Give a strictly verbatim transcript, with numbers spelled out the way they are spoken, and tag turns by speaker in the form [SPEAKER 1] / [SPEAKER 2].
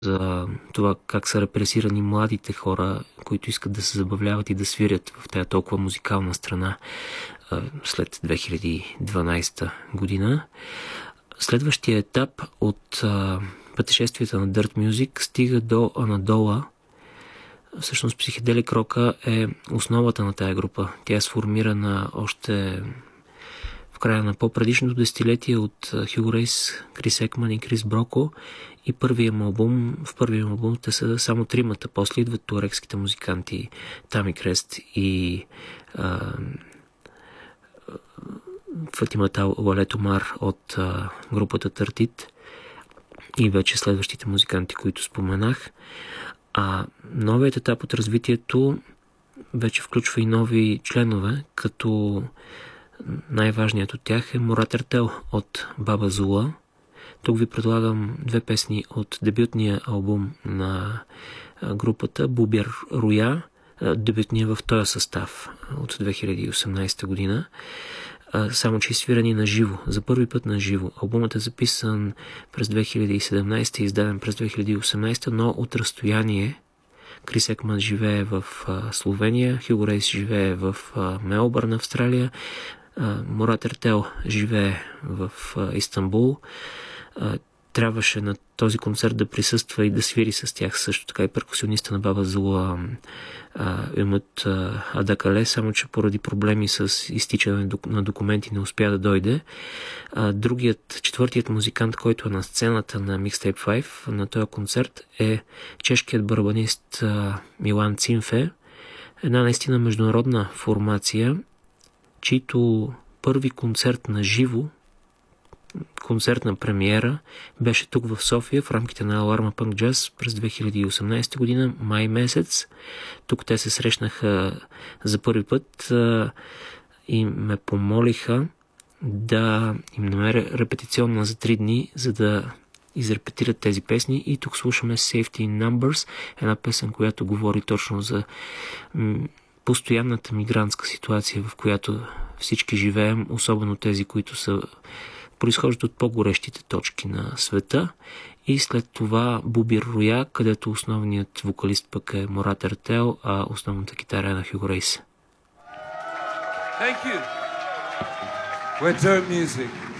[SPEAKER 1] за това как са репресирани младите хора, които искат да се забавляват и да свирят в тази толкова музикална страна след две хиляди и дванадесета година. Следващия етап от а, пътешествията на Dirt Music стига до Анадола. Всъщност Psychedelic Rock е основата на тая група. Тя е сформирана още в края на по-предишното десетилетие от Хюго Рейс, Крис Екман и Крис Броко. И първият му албум, в първия му албум те са само тримата. После идват туарекските музиканти Тами Крест и а, Фатимата Уалетомар от а, групата Търтит и вече следващите музиканти, които споменах. А новият етап от развитието вече включва и нови членове, като най-важният от тях е Мурат Ертел от Баба Зула. Тук ви предлагам две песни от дебютния албум на групата Бубир Руя, дебютния в този състав от две хиляди и осемнадесета година. Само че свирани на живо, за първи път на живо. Албумът е записан през две хиляди и седемнадесета и издаден през две хиляди и осемнадесета, но от разстояние. Крис Екман живее в Словения, Хюго Рейс живее в Мелбърн, Австралия, Мурат Ертел живее в Истанбул. Трябваше на този концерт да присъства и да свири с тях също така и перкусиониста на Баба Зула Юмът Адакале, само че поради проблеми с изтичане на документи не успя да дойде. Другият, четвъртият музикант, който е на сцената на Mixtape пет на този концерт е чешкият барабанист Милан Цимфе, една наистина международна формация, чийто първи концерт на живо, концертна премиера, беше тук в София в рамките на Аларма Пънк Джаз през две хиляди и осемнадесета година, май месец. Тук те се срещнаха за първи път а, и ме помолиха да им намеря репетиционна за три дни, за да изрепетират тези песни. И тук слушаме Safety in Numbers, една песен, която говори точно за м- постоянната мигрантска ситуация, в която всички живеем, особено тези, които са произхождат от по-горещите точки на света. И след това Бубир Руя, където основният вокалист пък е Мурат Ертел, а основната китара е на Хюго Рейс.
[SPEAKER 2] Thank you. We're Dirt Music.